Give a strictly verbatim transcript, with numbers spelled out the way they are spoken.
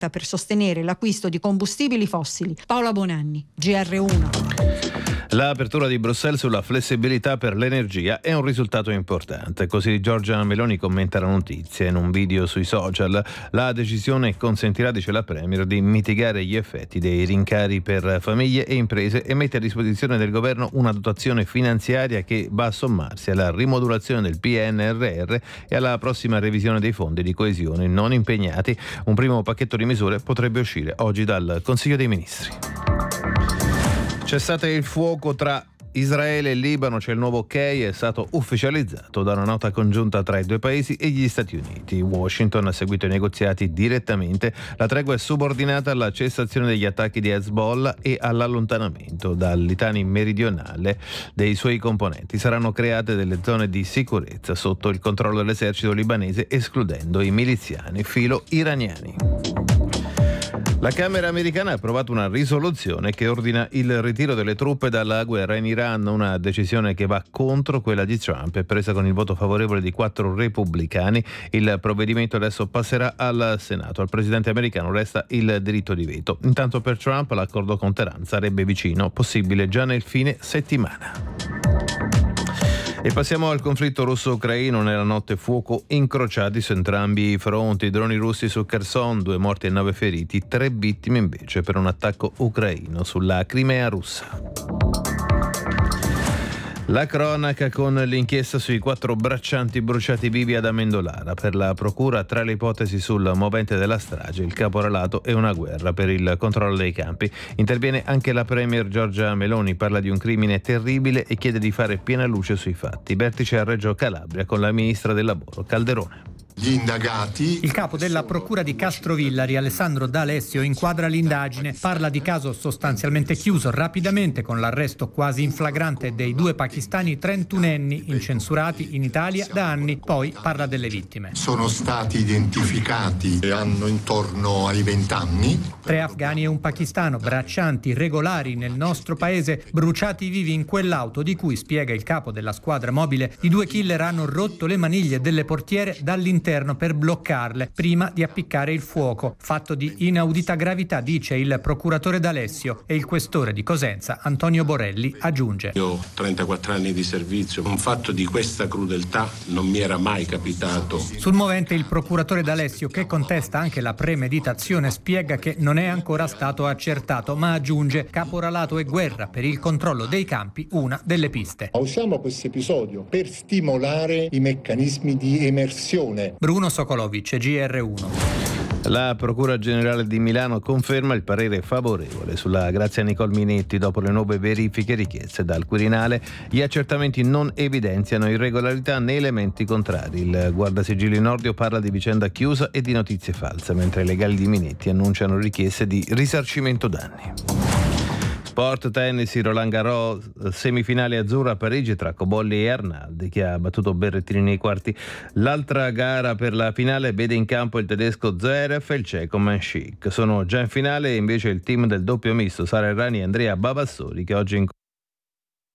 per sostenere l'acquisto di combustibili fossili. Paola Bonanni, G R uno. L'apertura di Bruxelles sulla flessibilità per l'energia è un risultato importante, così Giorgia Meloni commenta la notizia in un video sui social. La decisione consentirà, dice la Premier, di mitigare gli effetti dei rincari per famiglie e imprese e mette a disposizione del governo una dotazione finanziaria che va a sommarsi alla rimodulazione del P N R R e alla prossima revisione dei fondi di coesione non impegnati. Un primo pacchetto di misure potrebbe uscire oggi dal Consiglio dei Ministri. Cessate il fuoco tra Israele e Libano, c'è il nuovo ok, è stato ufficializzato da una nota congiunta tra i due paesi e gli Stati Uniti. Washington ha seguito i negoziati direttamente. La tregua è subordinata alla cessazione degli attacchi di Hezbollah e all'allontanamento dal Litani meridionale dei suoi componenti. Saranno create delle zone di sicurezza sotto il controllo dell'esercito libanese, escludendo i miliziani filo iraniani. La Camera americana ha approvato una risoluzione che ordina il ritiro delle truppe dalla guerra in Iran, una decisione che va contro quella di Trump, è presa con il voto favorevole di quattro repubblicani. Il provvedimento adesso passerà al Senato. Al presidente americano resta il diritto di veto. Intanto per Trump l'accordo con Teheran sarebbe vicino, possibile già nel fine settimana. E passiamo al conflitto russo-ucraino. Nella notte fuoco incrociati su entrambi i fronti, droni russi su Kherson, due morti e nove feriti, tre vittime invece per un attacco ucraino sulla Crimea russa. La cronaca con l'inchiesta sui quattro braccianti bruciati vivi ad Amendolara. Per la procura, tra le ipotesi sul movente della strage, il caporalato e una guerra per il controllo dei campi. Interviene anche la Premier Giorgia Meloni, parla di un crimine terribile e chiede di fare piena luce sui fatti. Vertice a Reggio Calabria con la ministra del lavoro Calderone. Gli indagati. Il capo della procura di Castrovillari, Alessandro D'Alessio, inquadra l'indagine. Parla di caso sostanzialmente chiuso rapidamente con l'arresto quasi in flagrante dei due pakistani trentunenni incensurati in Italia da anni. Poi parla delle vittime. Sono stati identificati e hanno intorno ai vent'anni. Tre afghani e un pakistano, braccianti regolari nel nostro paese, bruciati vivi in quell'auto di cui, spiega il capo della squadra mobile, i due killer hanno rotto le maniglie delle portiere dall'interno per bloccarle prima di appiccare il fuoco. Fatto di inaudita gravità, dice il procuratore D'Alessio, e il questore di Cosenza Antonio Borelli aggiunge: Io ho trentaquattro anni di servizio, un fatto di questa crudeltà non mi era mai capitato. Sul movente il procuratore D'Alessio, che contesta anche la premeditazione, spiega che non è ancora stato accertato, ma aggiunge: caporalato e guerra per il controllo dei campi, una delle piste. Usiamo questo episodio per stimolare i meccanismi di emersione. Bruno Sokolovic, G R uno. La Procura Generale di Milano conferma il parere favorevole sulla Grazia Nicole Minetti dopo le nuove verifiche richieste dal Quirinale. Gli accertamenti non evidenziano irregolarità né elementi contrari. Il Guardasigilli Nordio parla di vicenda chiusa e di notizie false, mentre i legali di Minetti annunciano richieste di risarcimento danni. Sport tennis, Roland Garros, semifinale azzurra a Parigi tra Cobolli e Arnaldi, che ha battuto Berrettini nei quarti. L'altra gara per la finale vede in campo il tedesco Zverev e il ceco Mansik. Sono già in finale invece il team del doppio misto Sara Errani e Andrea Bavassori, che oggi in